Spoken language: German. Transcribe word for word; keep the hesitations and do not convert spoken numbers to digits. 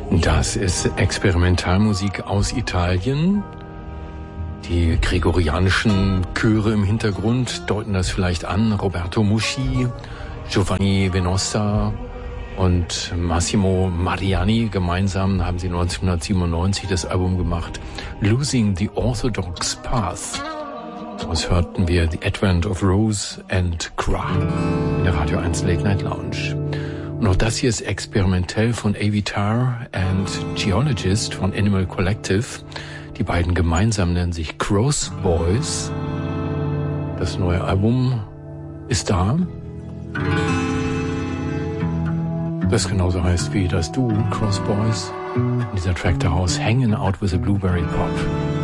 Das ist Experimentalmusik aus Italien. Die gregorianischen Chöre im Hintergrund deuten das vielleicht an. Roberto Muschi, Giovanni Venosa und Massimo Mariani gemeinsam haben sie neunzehnhundertsiebenundneunzig das Album gemacht Losing the Orthodox Path. Daraus hörten wir The Advent of Rose and Cra in der Radio eins Late Night Lounge. Und auch das hier ist experimentell von Avitar and Geologist von Animal Collective. Die beiden gemeinsam nennen sich Cross Boys. Das neue Album ist da. Das genauso heißt wie das Duo Cross Boys. Und dieser Track daraus, Hanging Out with a Blueberry Pop.